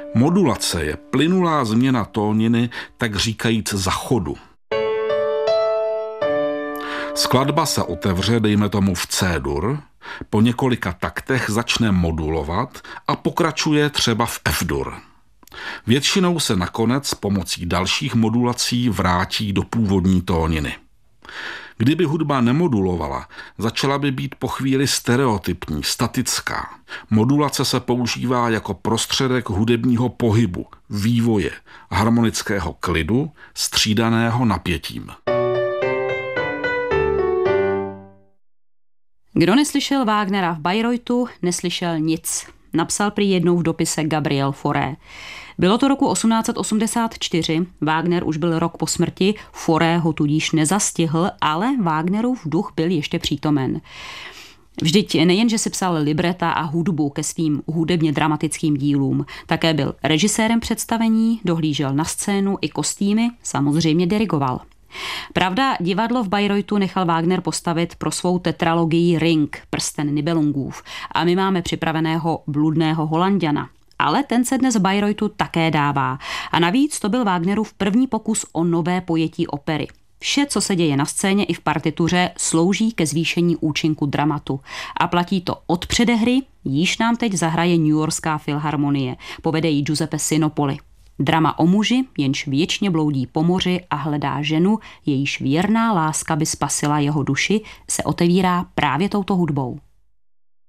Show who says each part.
Speaker 1: Modulace je plynulá změna tóniny, tak říkajíc za chodu. Skladba se otevře, dejme tomu v C-dur, po několika taktech začne modulovat a pokračuje třeba v F-dur. Většinou se nakonec pomocí dalších modulací vrátí do původní tóniny. Kdyby hudba nemodulovala, začala by být po chvíli stereotypní, statická. Modulace se používá jako prostředek hudebního pohybu, vývoje, harmonického klidu, střídaného napětím.
Speaker 2: Kdo neslyšel Wagnera v Bayreuthu, neslyšel nic. Napsal prý jednou v dopise Gabriel Fauré. Bylo to roku 1884, Wagner už byl rok po smrti, Fauré ho tudíž nezastihl, ale Wagnerův duch byl ještě přítomen. Vždyť nejenže si psal libreta a hudbu ke svým hudebně dramatickým dílům, také byl režisérem představení, dohlížel na scénu i kostýmy, samozřejmě dirigoval. Pravda, divadlo v Bayreuthu nechal Wagner postavit pro svou tetralogii Ring, prsten Nibelungův, a my máme připraveného Bludného Holanďana. Ale ten se dnes v Bayreuthu také dává. A navíc to byl Wagnerův první pokus o nové pojetí opery. Vše, co se děje na scéně i v partituře, slouží ke zvýšení účinku dramatu. A platí to od předehry, již nám teď zahraje New Yorkská filharmonie. Povede ji Giuseppe Sinopoli. Drama o muži, jenž věčně bloudí po moři a hledá ženu, jejíž věrná láska by spasila jeho duši, se otevírá právě touto hudbou.